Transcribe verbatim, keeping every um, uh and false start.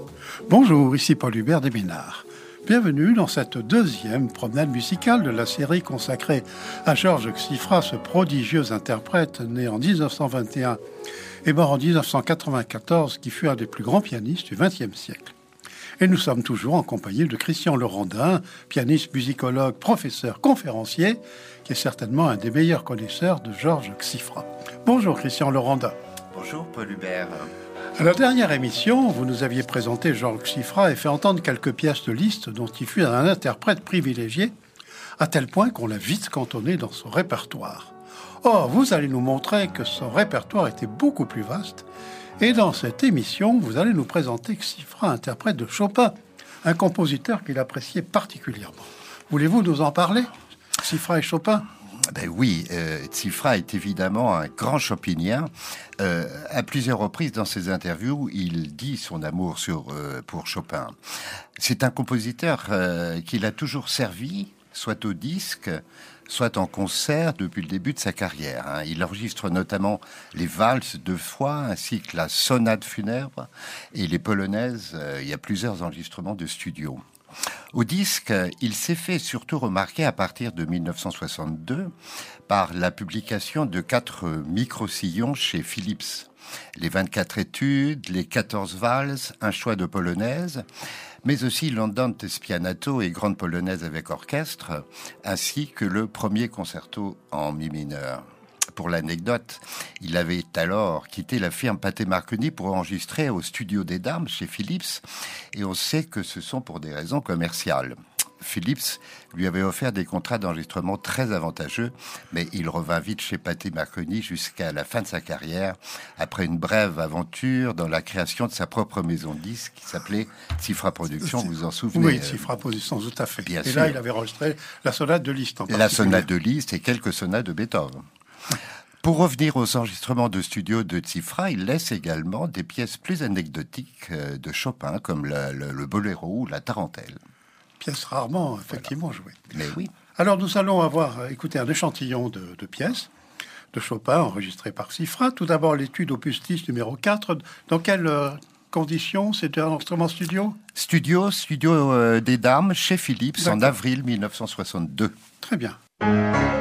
Bonjour, ici Paul Hubert Desménard. Bienvenue dans cette deuxième promenade musicale de la série consacrée à Georges Xifra, ce prodigieux interprète né en dix-neuf cent vingt et un et mort en dix-neuf cent quatre-vingt-quatorze, qui fut un des plus grands pianistes du vingtième siècle. Et nous sommes toujours en compagnie de Christian Laurendin, pianiste, musicologue, professeur, conférencier, qui est certainement un des meilleurs connaisseurs de Georges Xifra. Bonjour Christian Laurendin. Bonjour Paul Hubert. À la dernière émission, vous nous aviez présenté Georges Xifra et fait entendre quelques pièces de Liszt dont il fut un interprète privilégié, à tel point qu'on l'a vite cantonné dans son répertoire. Or, vous allez nous montrer que son répertoire était beaucoup plus vaste, et dans cette émission, vous allez nous présenter Xifra, interprète de Chopin, un compositeur qu'il appréciait particulièrement. Voulez-vous nous en parler, Xifra et Chopin ? Ben oui, euh, Xifra est évidemment un grand chopinien. Euh, à plusieurs reprises dans ses interviews, il dit son amour sur, euh, pour Chopin. C'est un compositeur euh, qu'il a toujours servi, soit au disque, soit en concert depuis le début de sa carrière. Hein. Il enregistre notamment les valses deux fois, ainsi que la sonate funèbre et les polonaises. Euh, il y a plusieurs enregistrements de studio. Au disque, il s'est fait surtout remarquer à partir de dix-neuf cent soixante-deux par la publication de quatre micro-sillons chez Philips. Les vingt-quatre études, les quatorze valses, un choix de polonaise, mais aussi l'Andante Spianato et grande polonaise avec orchestre, ainsi que le premier concerto en mi mineur. Pour l'anecdote, il avait alors quitté la firme Pathé Marconi pour enregistrer au Studio des Dames chez Philips, et on sait que ce sont pour des raisons commerciales. Philips lui avait offert des contrats d'enregistrement très avantageux, mais il revint vite chez Pathé Marconi jusqu'à la fin de sa carrière, après une brève aventure dans la création de sa propre maison de disques qui s'appelait Xifra Productions, vous vous en souvenez? Oui, Xifra Productions, tout à fait. Bien et sûr. là, il avait enregistré la sonate de Liszt en particulier. La sonate de Liszt et quelques sonates de Beethoven. Pour revenir aux enregistrements de studio de Xifra, il laisse également des pièces plus anecdotiques de Chopin, comme le, le, le boléro ou la tarentelle. Pièces rarement, effectivement, voilà. jouées. Mais oui. Alors, nous allons avoir écouté un échantillon de, de pièces de Chopin enregistrées par Xifra. Tout d'abord, l'étude opus dix numéro quatre. Dans quelles euh, conditions? C'était un instrument studio? Studio, studio euh, des Dames, chez Philips, D'accord. en avril dix-neuf cent soixante-deux. Très bien.